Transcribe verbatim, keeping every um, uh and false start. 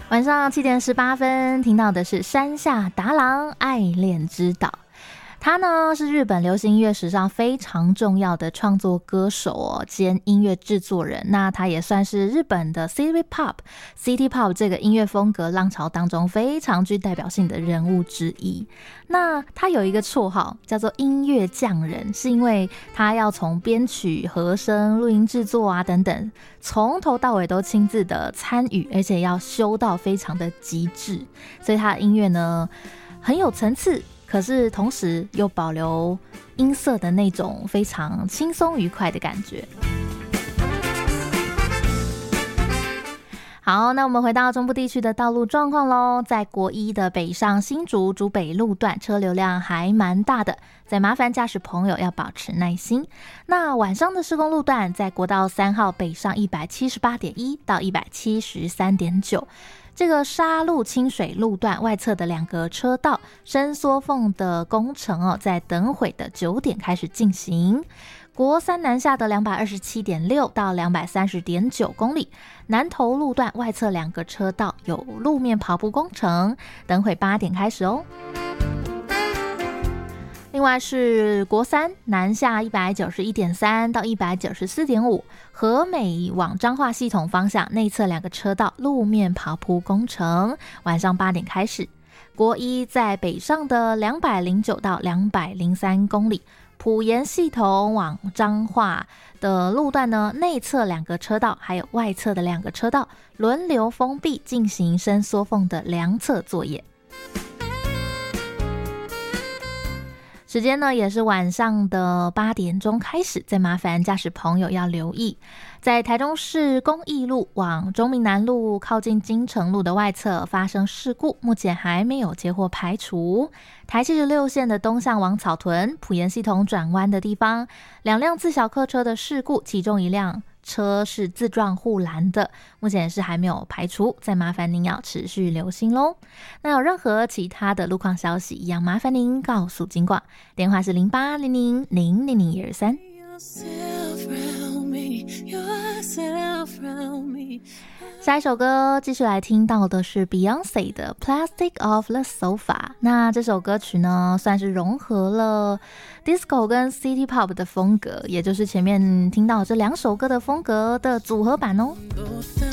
晚上七点十八分，听到的是山下达郎《爱恋之岛》。他呢是日本流行音乐史上非常重要的创作歌手哦，兼音乐制作人。那他也算是日本的 City Pop、City Pop 这个音乐风格浪潮当中非常具代表性的人物之一。那他有一个绰号叫做音乐匠人，是因为他要从编曲、和声、录音制作啊等等，从头到尾都亲自的参与，而且要修到非常的极致。所以他的音乐呢很有层次，可是同时又保留音色的那种非常轻松愉快的感觉。好，那我们回到中部地区的道路状况咯。在国一的北上新竹竹北路段车流量还蛮大的，再麻烦驾驶朋友要保持耐心。那晚上的施工路段在国道三号北上 一百七十八点一 到 一百七十三点九，这个沙路清水路段外侧的两个车道伸缩缝的工程哦，在等会的九点开始进行。国三南下的 两百二十七点六 到 两百三十点九公里，南投路段外侧两个车道有路面刨铺工程，等会八点开始哦。另外是国三南下 一百九十一点三 到 一百九十四点五，和美往彰化系统方向内侧两个车道路面刨铺工程，晚上八点开始。国一在北上的两百零九到两百零三公里，埔盐系统往彰化的路段呢，内侧两个车道还有外侧的两个车道轮流封闭，进行伸缩缝的量测作业。时间呢也是晚上的八点钟开始，再麻烦驾驶朋友要留意，在台中市公益路往中民南路靠近金城路的外侧发生事故，目前还没有接获排除。台七十六线的东向往草屯埔盐系统转弯的地方，两辆自小客车的事故，其中一辆车是自撞护栏的，目前是还没有排除，再麻烦您要持续留心咯。那有任何其他的路况消息，一样麻烦您告诉警广，电话是零八零零零零零一二三。下一首歌继续来听到的是 Beyonce 的 Plastic of the Sofa。 那这首歌曲呢算是融合了 Disco 跟 City Pop 的风格，也就是前面听到这两首歌的风格的组合版哦。